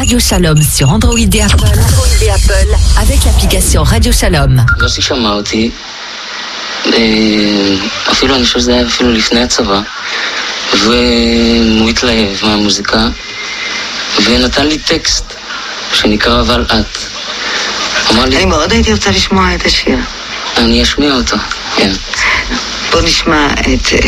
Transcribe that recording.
Radio Shalom sur Android et Apple. Avec l'application Radio Shalom. יוסי שמע אותי, אפילו אני חושב שזה היה אפילו לפני הצבא, והוא התלהב מהמוזיקה, ונתן לי טקסט שנקרא אבל את. אמר לי, אני מאוד הייתי רוצה לשמוע את השיר. אני אשמיע אותו, כן. בוא נשמע את